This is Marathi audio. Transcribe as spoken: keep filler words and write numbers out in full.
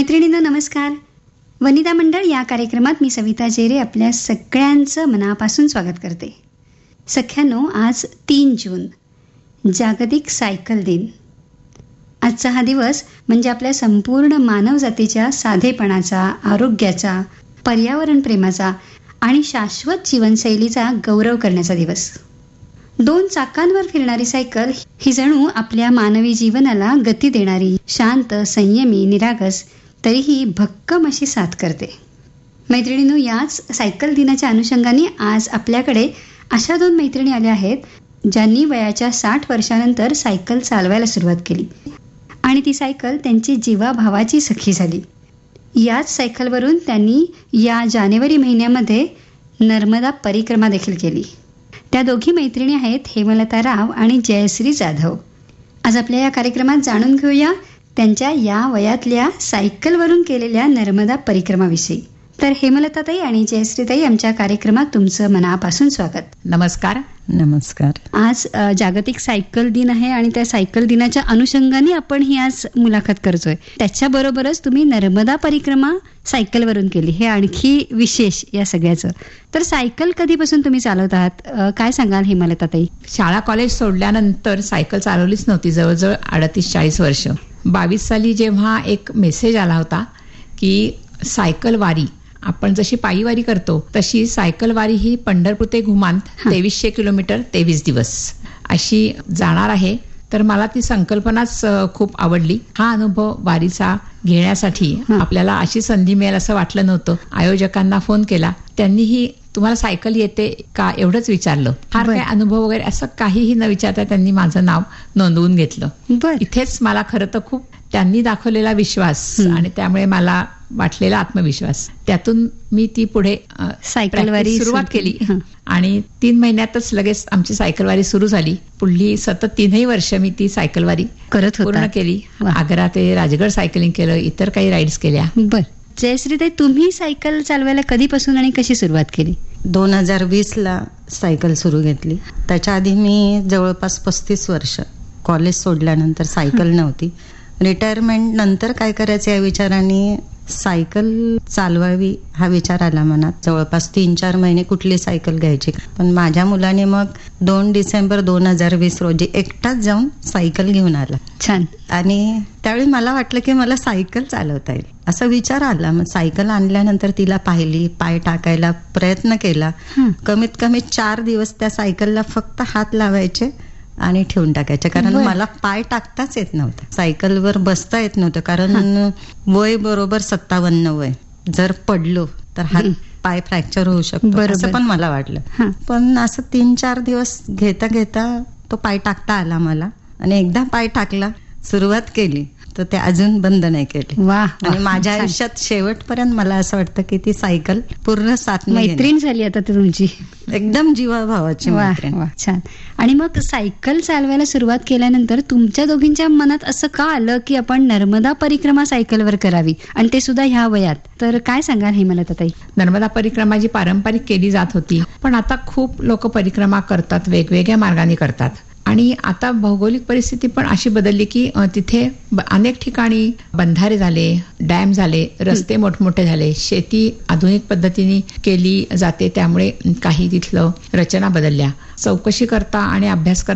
मैत्रिणींनो नमस्कार. वनिता मंडळ या कार्यक्रमात मी सविता जेरे आपल्या सगळ्यांचं मनापासून स्वागत करते. सख्यांनो, आज तीन जून जागतिक सायकल दिन. आजचा हा दिवस म्हणजे आपल्या संपूर्ण मानवजातीच्या साधेपणाचा, आरोग्याचा, पर्यावरण प्रेमाचा आणि शाश्वत जीवनशैलीचा गौरव करण्याचा दिवस. दोन चाकांवर फिरणारी सायकल ही जणू आपल्या मानवी जीवनाला गती देणारी, शांत, संयमी, निरागस, तरीही भक्कम अशी साथ करते. मैत्रिणींनो, याच सायकल दिनाच्या अनुषंगाने आज आपल्याकडे अशा दोन मैत्रिणी आल्या आहेत ज्यांनी वयाच्या साठ वर्षानंतर सायकल चालवायला सुरुवात केली आणि ती सायकल त्यांची जीवाभावाची सखी झाली. याच सायकलवरून त्यांनी या जानेवारी महिन्यामध्ये नर्मदा परिक्रमा देखील केली. त्या दोघी मैत्रिणी आहेत हेमलता राव आणि जयश्री जाधव. आज आपल्या या कार्यक्रमात जाणून घेऊया त्यांच्या या वयातल्या सायकलवरून केलेल्या नर्मदा परिक्रमाविषयी. तर हेमलताताई आणि जयश्रीताई, आमच्या कार्यक्रमात तुमचं मनापासून स्वागत. नमस्कार. नमस्कार. आज अ, जागतिक सायकल दिन आहे आणि त्या सायकल दिनाच्या अनुषंगाने आपण ही आज मुलाखत करतोय. त्याच्याबरोबरच तुम्ही नर्मदा परिक्रमा सायकलवरून केली, हे आणखी विशेष या सगळ्याचं. तर सायकल कधीपासून तुम्ही चालवत आहात, अ, काय सांगाल हेमलताताई? शाळा कॉलेज सोडल्यानंतर सायकल चालवलीच नव्हती जवळजवळ अडतीस चाळीस वर्ष. बावीस साली जेव्हा एक मेसेज आला होता की सायकल वारी, आपण जशी पायी वारी करतो तशी सायकल वारी ही पंढरपूर ते घुमान तेवीसशे किलोमीटर तेवीस दिवस अशी जाणार आहे. तर मला ती संकल्पनाच खूप आवडली. हा अनुभव वारीचा घेण्यासाठी आपल्याला अशी संधी मिळेल असं वाटलं नव्हतं. आयोजकांना फोन केला, त्यांनीही तुम्हाला सायकल येते का एवढंच विचारलं. फार काय अनुभव वगैरे असं काहीही न विचारता त्यांनी माझं नाव नोंदवून घेतलं. इथेच मला खरं तर खूप त्यांनी दाखवलेला विश्वास आणि त्यामुळे मला वाटलेला आत्मविश्वास, त्यातून मी ती पुढे सायकलवारी सुरुवात केली आणि तीन महिन्यातच लगेच आमची सायकलवारी सुरू झाली. पुढली सतत तीनही वर्ष मी ती सायकलवारी करत पूर्ण केली. आग्रा ते राजगड सायकलिंग केलं, इतर काही राईड्स केल्या. बर, जयश्रीताई, तुम्ही सायकल चालवायला कधीपासून आणि कशी सुरुवात केली? दोन हजार वीस ला सायकल सुरू घेतली. त्याच्या आधी मी जवळपास पस्तीस वर्ष कॉलेज सोडल्यानंतर सायकल नव्हती. रिटायरमेंट नंतर काय करायचं या विचाराने सायकल चालवावी हा विचार आला मनात. जवळपास तीन चार महिने कुठली सायकल घ्यायची, पण माझ्या मुलाने मग दोन डिसेंबर दोन हजार वीस रोजी एकटाच जाऊन सायकल घेऊन आला. छान. आणि त्यावेळी मला वाटलं की मला सायकल चालवता येईल असा विचार आला. मग सायकल आणल्यानंतर तिला पाहिली, पाय टाकायला प्रयत्न केला. कमीत कमी चार दिवस त्या सायकलला फक्त हात लावायचे आणि ठेवून टाकायचे, कारण मला पाय टाकताच येत नव्हतं, सायकलवर बसता येत नव्हतं. कारण वय बरोबर सत्तावन्न वय, जर पडलो तर हात पाय फ्रॅक्चर होऊ शकतो असं पण मला वाटलं. पण असं तीन चार दिवस घेता घेता तो पाय टाकता आला मला आणि एकदा पाय टाकला, सुरुवात केली तर ते अजून बंद नाही केली. वा. आणि माझ्या आयुष्यात शेवटपर्यंत मला असं वाटतं की ती सायकल पूर्ण साथ मैत्रीण झाली आता ती तुमची, एकदम जीवाभावाची मैत्रीण. वा, छान. आणि मग सायकल चालवायला सुरुवात केल्यानंतर तुमच्या दोघींच्या मनात असं का आलं की आपण नर्मदा परिक्रमा सायकलवर करावी, आणि ते सुद्धा ह्या वयात? तर काय सांगाल हेमलताताई? नर्मदा परिक्रमा जी पारंपरिक केली जात होती, पण आता खूप लोक परिक्रमा करतात, वेगवेगळ्या मार्गाने करतात. आणि आता भौगोलिक परिस्थिती पण अशी बदलली की तिथे अनेक ठिकाणी बंधारे झाले, डॅम झाले, रस्ते मोठमोठे झाले, शेती आधुनिक पद्धतीने केली जाते, त्यामुळे काही तिथलं रचना बदलल्या. चौकशी करता आणि अभ्यास करता